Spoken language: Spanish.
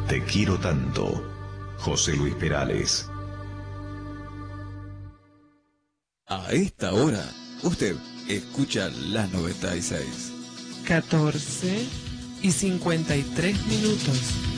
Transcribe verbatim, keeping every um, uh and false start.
Te quiero tanto. José Luis Perales. A esta hora, usted escucha la noventa y seis. catorce y cincuenta y tres minutos.